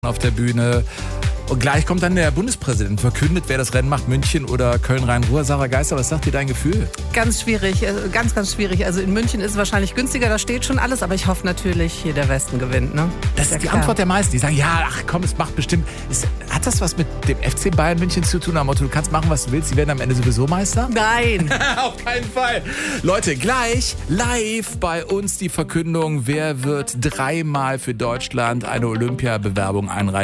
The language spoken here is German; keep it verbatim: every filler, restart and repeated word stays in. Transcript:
auf der Bühne. Und gleich kommt dann der Bundespräsident, verkündet, wer das Rennen macht, München oder Köln-Rhein-Ruhr. Sarah Geister, was sagt dir dein Gefühl? Ganz schwierig, ganz, ganz schwierig. Also in München ist es wahrscheinlich günstiger, da steht schon alles, aber ich hoffe natürlich, hier der Westen gewinnt. Ne? Das ist ja die klar. Antwort der meisten. Die sagen, ja, ach komm, es macht bestimmt. Ist, hat das was mit dem F C Bayern München zu tun? Am Motto, du kannst machen, was du willst, sie werden am Ende sowieso Meister? Nein. Auf keinen Fall. Leute, gleich live bei uns die Verkündung, wer wird dreimal für Deutschland eine Olympiabewerbung einreichen.